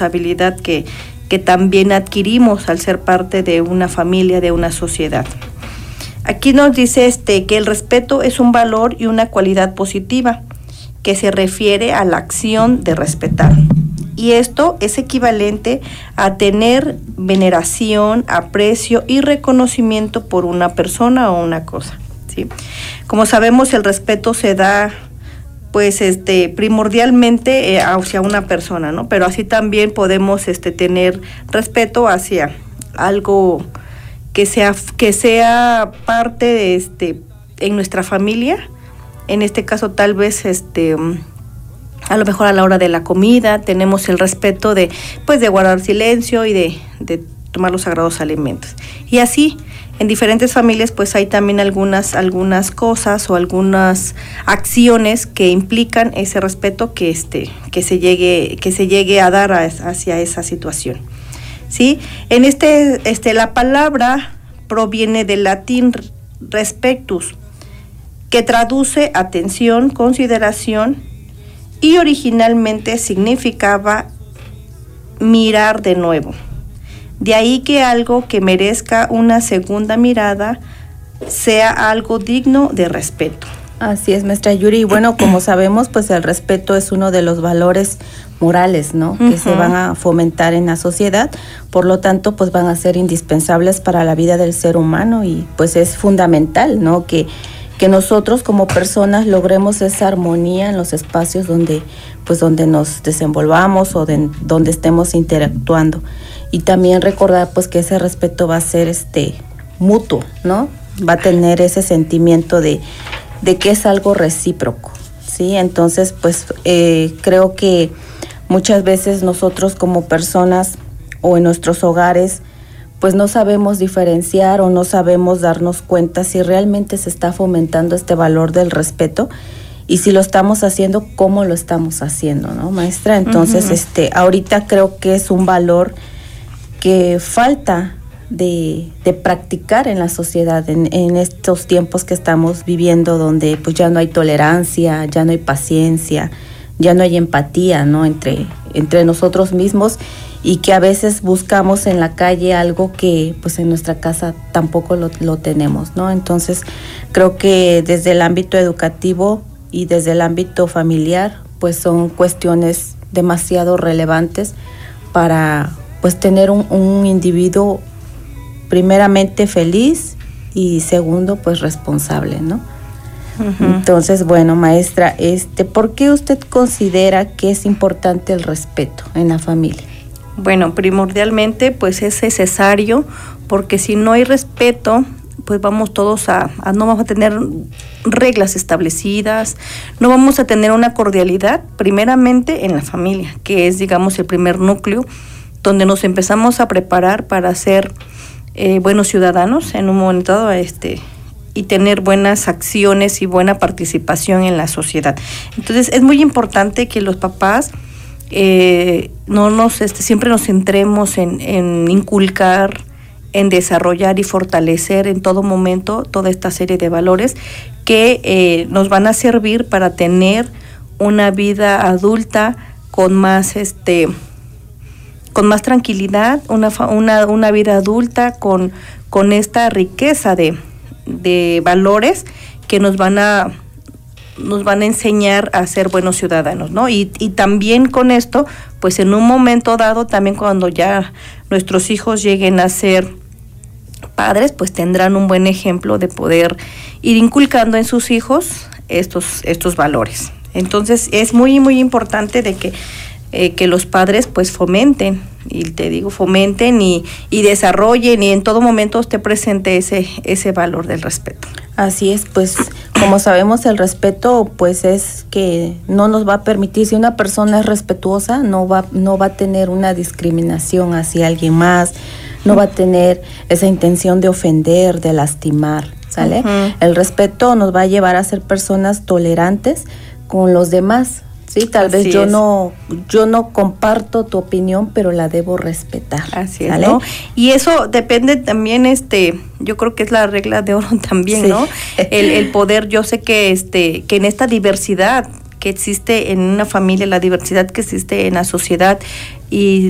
responsabilidad que también adquirimos al ser parte de una familia, de una sociedad. Aquí nos dice que el respeto es un valor y una cualidad positiva que se refiere a la acción de respetar. Y esto es equivalente a tener veneración, aprecio y reconocimiento por una persona o una cosa, ¿sí? Como sabemos, el respeto se da pues primordialmente hacia una persona, ¿no? Pero así también podemos tener respeto hacia algo que sea parte de en nuestra familia. En este caso tal vez a lo mejor a la hora de la comida tenemos el respeto de guardar silencio y de tomar los sagrados alimentos. Y así en diferentes familias pues hay también algunas cosas o algunas acciones que implican ese respeto que se llegue a dar hacia esa situación. ¿Sí? En la palabra proviene del latín respectus, que traduce atención, consideración, y originalmente significaba mirar de nuevo. De ahí que algo que merezca una segunda mirada sea algo digno de respeto. Así es, maestra Yuri. Y bueno, como sabemos, pues el respeto es uno de los valores morales, ¿no? Que se van a fomentar en la sociedad. Por lo tanto, pues van a ser indispensables para la vida del ser humano y pues es fundamental, ¿no? Que nosotros como personas logremos esa armonía en los espacios donde nos desenvolvamos o donde estemos interactuando. Y también recordar pues que ese respeto va a ser mutuo, ¿no? Va a tener ese sentimiento de que es algo recíproco, ¿sí? Entonces, pues creo que muchas veces nosotros como personas o en nuestros hogares pues no sabemos diferenciar o no sabemos darnos cuenta si realmente se está fomentando este valor del respeto y si lo estamos haciendo, cómo lo estamos haciendo, ¿no, maestra? Entonces, ahorita creo que es un valor que falta de practicar en la sociedad en estos tiempos que estamos viviendo, donde pues ya no hay tolerancia, ya no hay paciencia, ya no hay empatía, ¿no? entre nosotros mismos, y que a veces buscamos en la calle algo que pues en nuestra casa tampoco lo tenemos, ¿no? Entonces creo que desde el ámbito educativo y desde el ámbito familiar pues son cuestiones demasiado relevantes para pues tener un individuo primeramente feliz y segundo pues responsable, ¿no? Entonces, bueno, maestra, ¿por qué usted considera que es importante el respeto en la familia? Bueno, primordialmente pues es necesario, porque si no hay respeto, pues vamos todos no vamos a tener reglas establecidas, no vamos a tener una cordialidad, primeramente en la familia, que es, digamos, el primer núcleo donde nos empezamos a preparar para ser buenos ciudadanos en un momento dado, y tener buenas acciones y buena participación en la sociedad. Entonces es muy importante que los papás siempre nos centremos en inculcar, en desarrollar y fortalecer en todo momento toda esta serie de valores que nos van a servir para tener una vida adulta con más tranquilidad, una vida adulta con esta riqueza de valores que nos van a enseñar a ser buenos ciudadanos, ¿no? Y también con esto, pues en un momento dado, también cuando ya nuestros hijos lleguen a ser padres, pues tendrán un buen ejemplo de poder ir inculcando en sus hijos estos valores. Entonces es muy, muy importante de que los padres pues fomenten y desarrollen y en todo momento esté presente ese valor del respeto. Así es, pues como sabemos el respeto pues es que no nos va a permitir, si una persona es respetuosa no va a tener una discriminación hacia alguien más, no va a tener esa intención de ofender, de lastimar, ¿sale? El respeto nos va a llevar a ser personas tolerantes con los demás. Sí, tal vez yo no comparto tu opinión, pero la debo respetar. Así es, ¿no? Y eso depende también, yo creo que es la regla de oro también, sí. ¿No? El poder, yo sé que en esta diversidad que existe en una familia, la diversidad que existe en la sociedad y